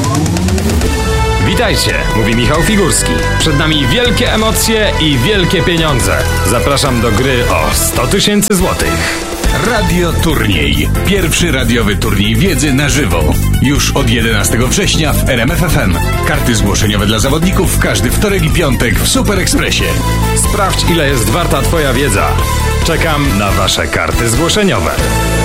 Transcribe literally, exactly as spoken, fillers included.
Witajcie, mówi Michał Figurski. Przed nami wielkie emocje i wielkie pieniądze. Zapraszam do gry o sto tysięcy złotych. Radio Turniej. Pierwszy radiowy turniej wiedzy na żywo. Już od jedenastego września w R M F F M. Karty zgłoszeniowe dla zawodników każdy wtorek i piątek w Super Expressie. Sprawdź, ile jest warta twoja wiedza. Czekam na wasze karty zgłoszeniowe.